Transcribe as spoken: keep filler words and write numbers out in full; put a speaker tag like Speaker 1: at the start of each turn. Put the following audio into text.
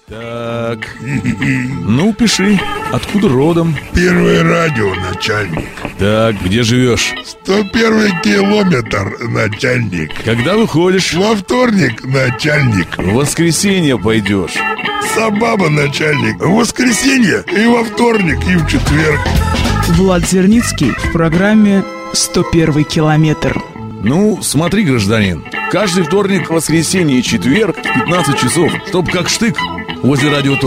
Speaker 1: Так, ну пиши, откуда родом?
Speaker 2: Первое радио, начальник.
Speaker 1: Так, где живешь?
Speaker 2: Сто первый километр, начальник.
Speaker 1: Когда выходишь?
Speaker 2: Во вторник, начальник.
Speaker 1: В воскресенье пойдешь.
Speaker 2: Сабаба, начальник. В воскресенье и во вторник, и в четверг.
Speaker 3: Влад Зерницкий в программе «сто первый километр».
Speaker 1: Ну, смотри, гражданин, каждый вторник, воскресенье и четверг в пятнадцать часов, чтоб как штык возле радио.